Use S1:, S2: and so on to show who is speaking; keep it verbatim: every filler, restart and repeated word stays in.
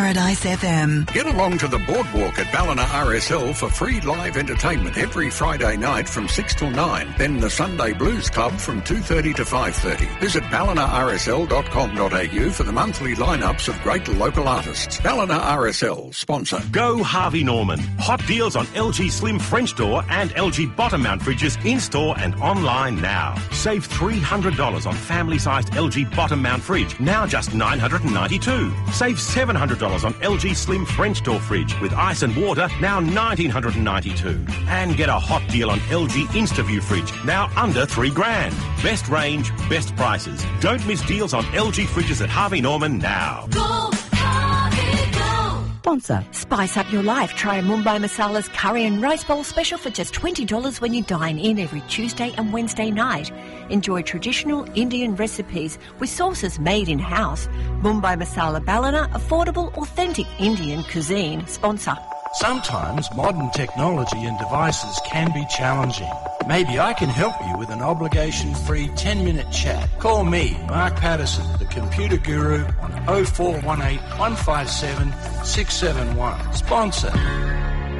S1: Paradise F M.
S2: Get along to the boardwalk at Ballina R S L for free live entertainment every Friday night from six till nine. Then the Sunday Blues Club from two thirty to five thirty. Visit ballina r s l dot com dot a u for the monthly lineups of great local artists. Ballina R S L, sponsor.
S3: Go Harvey Norman. Hot deals on L G Slim French door and L G bottom mount fridges in-store and online now. Save three hundred dollars on family-sized L G bottom mount fridge, now just nine hundred ninety-two dollars. Save seven hundred dollars on L G Slim French door fridge with ice and water, now one thousand nine hundred ninety-two dollars. And get a hot deal on L G InstaView fridge, now under three grand. Best range, best prices. Don't miss deals on L G fridges at Harvey Norman now.
S4: Go, Harvey, go!
S5: Sponsor. Spice up your life. Try Mumbai Masala's curry and rice bowl special for just twenty dollars when you dine in every Tuesday and Wednesday night. Enjoy traditional Indian recipes with sauces made in-house. Mumbai Masala Ballina, affordable, authentic Indian cuisine. Sponsor.
S6: Sometimes modern technology and devices can be challenging. Maybe I can help you with an obligation-free ten-minute chat. Call me, Mark Patterson, the computer guru, on oh four one eight, one five seven, six seven one. Sponsor.